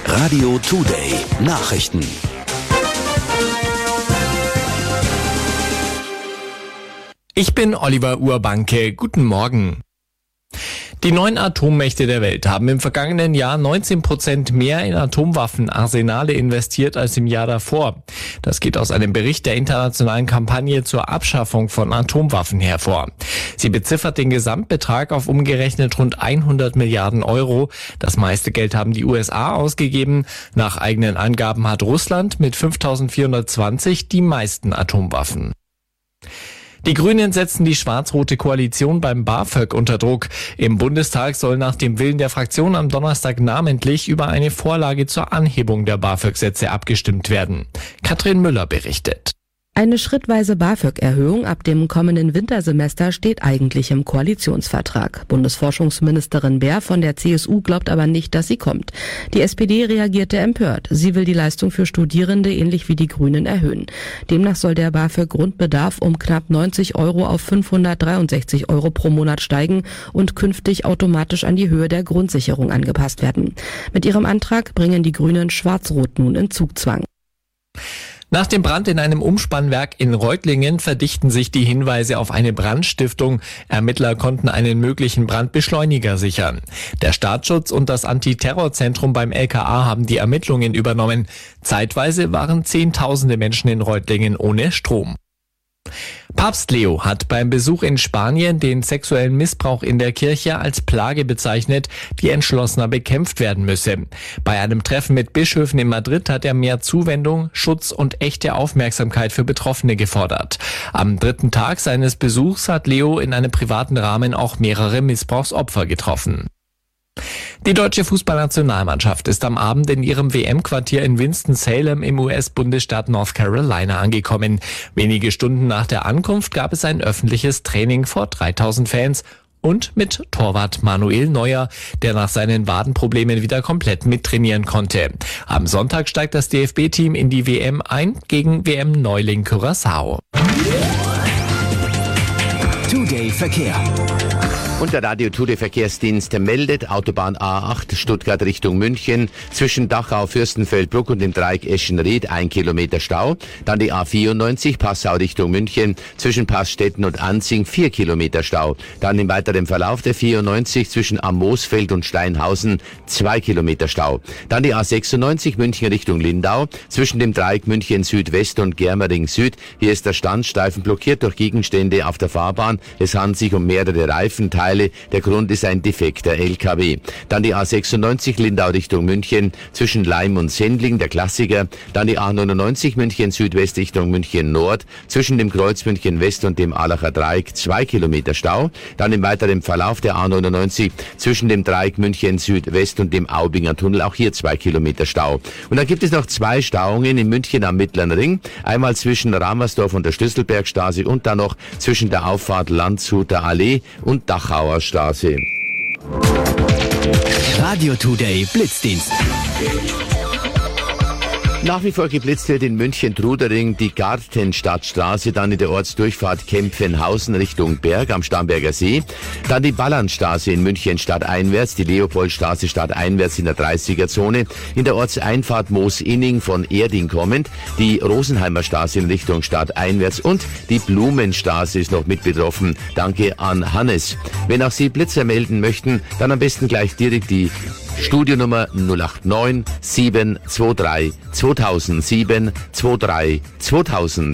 Radio Today Nachrichten. Ich bin Oliver Urbanke. Guten Morgen. Die 9 Atommächte der Welt haben im vergangenen Jahr 19% mehr in Atomwaffenarsenale investiert als im Jahr davor. Das geht aus einem Bericht der internationalen Kampagne zur Abschaffung von Atomwaffen hervor. Sie beziffert den Gesamtbetrag auf umgerechnet rund 100 Milliarden Euro. Das meiste Geld haben die USA ausgegeben. Nach eigenen Angaben hat Russland mit 5.420 die meisten Atomwaffen. Die Grünen setzen die schwarz-rote Koalition beim BAföG unter Druck. Im Bundestag soll nach dem Willen der Fraktion am Donnerstag namentlich über eine Vorlage zur Anhebung der BAföG-Sätze abgestimmt werden. Katrin Müller berichtet. Eine schrittweise BAföG-Erhöhung ab dem kommenden Wintersemester steht eigentlich im Koalitionsvertrag. Bundesforschungsministerin Baer von der CSU glaubt aber nicht, dass sie kommt. Die SPD reagierte empört. Sie will die Leistung für Studierende ähnlich wie die Grünen erhöhen. Demnach soll der BAföG-Grundbedarf um knapp 90 Euro auf 563 Euro pro Monat steigen und künftig automatisch an die Höhe der Grundsicherung angepasst werden. Mit ihrem Antrag bringen die Grünen Schwarz-Rot nun in Zugzwang. Nach dem Brand in einem Umspannwerk in Reutlingen verdichten sich die Hinweise auf eine Brandstiftung. Ermittler konnten einen möglichen Brandbeschleuniger sichern. Der Staatsschutz und das Antiterrorzentrum beim LKA haben die Ermittlungen übernommen. Zeitweise waren Zehntausende Menschen in Reutlingen ohne Strom. Papst Leo hat beim Besuch in Spanien den sexuellen Missbrauch in der Kirche als Plage bezeichnet, die entschlossener bekämpft werden müsse. Bei einem Treffen mit Bischöfen in Madrid hat er mehr Zuwendung, Schutz und echte Aufmerksamkeit für Betroffene gefordert. Am 3. Tag seines Besuchs hat Leo in einem privaten Rahmen auch mehrere Missbrauchsopfer getroffen. Die deutsche Fußballnationalmannschaft ist am Abend in ihrem WM-Quartier in Winston-Salem im US-Bundesstaat North Carolina angekommen. Wenige Stunden nach der Ankunft gab es ein öffentliches Training vor 3000 Fans und mit Torwart Manuel Neuer, der nach seinen Wadenproblemen wieder komplett mittrainieren konnte. Am Sonntag steigt das DFB-Team in die WM ein gegen WM-Neuling Curaçao. Today Verkehr. Und der Radio Today Verkehrsdienst meldet Autobahn A8 Stuttgart Richtung München zwischen Dachau, Fürstenfeldbruck und dem Dreieck Eschenried 1 Kilometer Stau. Dann die A94 Passau Richtung München zwischen Passstetten und Anzing 4 Kilometer Stau. Dann im weiteren Verlauf der 94 zwischen Amosfeld und Steinhausen 2 Kilometer Stau. Dann die A96 München Richtung Lindau zwischen dem Dreieck München Südwest und Germering Süd. Hier ist der Standstreifen blockiert durch Gegenstände auf der Fahrbahn. Es handelt sich um mehrere Reifenteile. Der Grund ist ein defekter LKW. Dann die A96 Lindau Richtung München zwischen Laim und Sendling, der Klassiker. Dann die A99 München Südwest Richtung München Nord zwischen dem Kreuz München West und dem Allacher Dreieck 2 Kilometer Stau. Dann im weiteren Verlauf der A99 zwischen dem Dreieck München Südwest und dem Aubinger Tunnel auch hier 2 Kilometer Stau. Und dann gibt es noch 2 Stauungen in München am Mittleren Ring. Einmal zwischen Ramersdorf und der Schlüsselbergstraße und dann noch zwischen der Auffahrt Landshuter Allee und Dachauer Straße. Radio Today Blitzdienst. Nach wie vor geblitzt wird in München-Trudering die Gartenstadtstraße, dann in der Ortsdurchfahrt Kempfenhausen Richtung Berg am Starnberger See. Dann die Ballandstraße in München stadteinwärts, die Leopoldstraße stadteinwärts in der 30er-Zone. In der Ortseinfahrt Moosinning von Erding kommend, die Rosenheimer Straße in Richtung stadteinwärts und die Blumenstraße ist noch mit betroffen. Danke an Hannes. Wenn auch Sie Blitzer melden möchten, dann am besten gleich direkt die Studionummer 089 723 2000 723 2000.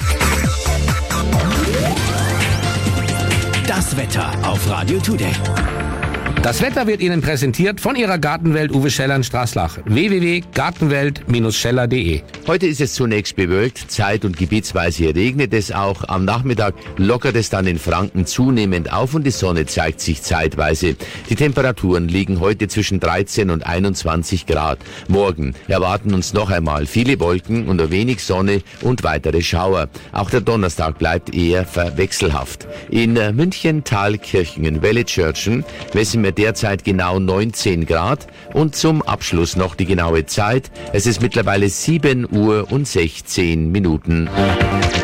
Das Wetter auf Radio Today. Das Wetter wird Ihnen präsentiert von Ihrer Gartenwelt Uwe Scheller in Straßlach. www.gartenwelt-scheller.de. Heute ist es zunächst bewölkt, zeit- und gebietsweise regnet es auch. Am Nachmittag lockert es dann in Franken zunehmend auf und die Sonne zeigt sich zeitweise. Die Temperaturen liegen heute zwischen 13 und 21 Grad. Morgen erwarten uns noch einmal viele Wolken und nur wenig Sonne und weitere Schauer. Auch der Donnerstag bleibt eher wechselhaft. In München, Thalkirchen, Wellitschörchen messen wir derzeit genau 19 Grad und zum Abschluss noch die genaue Zeit. Es ist mittlerweile 7 Uhr und 16 Minuten.